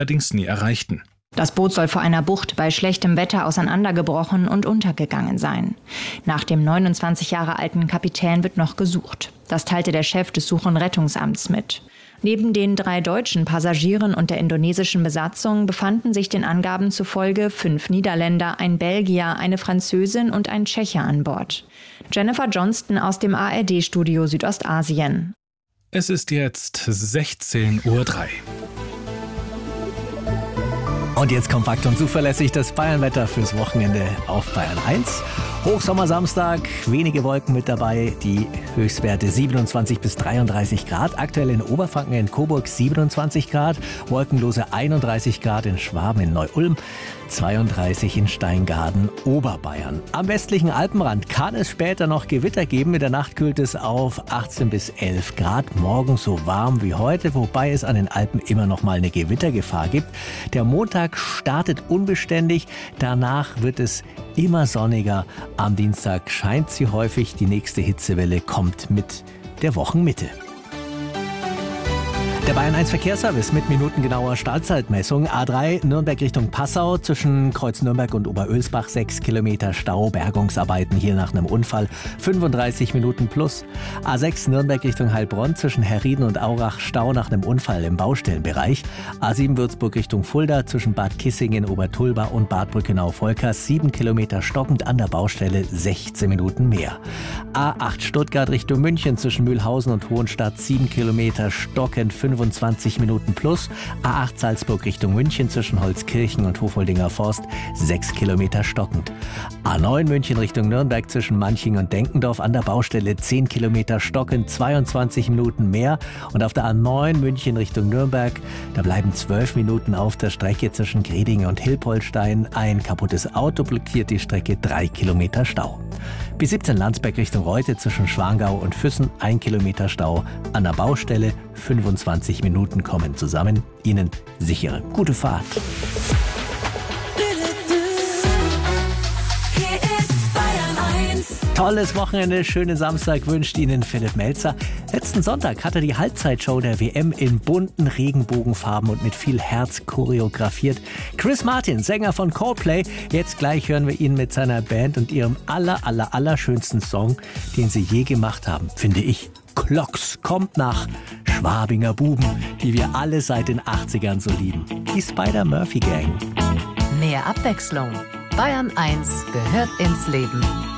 allerdings nie erreichten. Das Boot soll vor einer Bucht bei schlechtem Wetter auseinandergebrochen und untergegangen sein. Nach dem 29 Jahre alten Kapitän wird noch gesucht. Das teilte der Chef des Such- und Rettungsamts mit. Neben den 3 deutschen Passagieren und der indonesischen Besatzung befanden sich den Angaben zufolge 5 Niederländer, ein Belgier, eine Französin und ein Tscheche an Bord. Jennifer Johnston aus dem ARD-Studio Südostasien. Es ist jetzt 16:03 Uhr. Und jetzt kompakt und zuverlässig das Bayernwetter fürs Wochenende auf Bayern 1. Hochsommersamstag, wenige Wolken mit dabei, die Höchstwerte 27 bis 33 Grad. Aktuell in Oberfranken in Coburg 27 Grad, wolkenlose 31 Grad in Schwaben in Neu-Ulm, 32 in Steingaden, Oberbayern. Am westlichen Alpenrand kann es später noch Gewitter geben. In der Nacht kühlt es auf 18 bis 11 Grad. Morgen so warm wie heute, wobei es an den Alpen immer noch mal eine Gewittergefahr gibt. Der Montag startet unbeständig. Danach wird es immer sonniger. Am Dienstag scheint sie häufig. Die nächste Hitzewelle kommt mit der Wochenmitte. Der Bayern 1 Verkehrsservice mit minutengenauer Startzeitmessung. A3 Nürnberg Richtung Passau zwischen Kreuz Nürnberg und Oberölsbach 6 Kilometer Stau. Bergungsarbeiten hier nach einem Unfall 35 Minuten plus. A6 Nürnberg Richtung Heilbronn zwischen Herrieden und Aurach Stau nach einem Unfall im Baustellenbereich. A7 Würzburg Richtung Fulda zwischen Bad Kissingen, Obertulba und Bad Brückenau-Volkers 7 Kilometer stockend an der Baustelle 16 Minuten mehr. A8 Stuttgart Richtung München zwischen Mühlhausen und Hohenstadt 7 Kilometer stockend 25 Minuten plus. A8 Salzburg Richtung München zwischen Holzkirchen und Hofoldinger Forst 6 Kilometer stockend. A9 München Richtung Nürnberg zwischen Manching und Denkendorf an der Baustelle 10 Kilometer stockend 22 Minuten mehr. Und auf der A9 München Richtung Nürnberg, da bleiben 12 Minuten auf der Strecke zwischen Gredingen und Hilpoltstein. Ein kaputtes Auto blockiert die Strecke, 3 Kilometer Stau. B17 Landsberg Richtung Reute zwischen Schwangau und Füssen 1 Kilometer Stau. An der Baustelle 25 Minuten kommen zusammen. Ihnen sichere gute Fahrt. Tolles Wochenende, schönen Samstag wünscht Ihnen Philipp Melzer. Letzten Sonntag hat er die Halbzeitshow der WM in bunten Regenbogenfarben und mit viel Herz choreografiert. Chris Martin, Sänger von Coldplay. Jetzt gleich hören wir ihn mit seiner Band und ihrem allerschönsten Song, den sie je gemacht haben, finde ich. Clocks kommt nach Schwabinger Buben, die wir alle seit den 80ern so lieben. Die Spider-Murphy Gang. Mehr Abwechslung. Bayern 1 gehört ins Leben.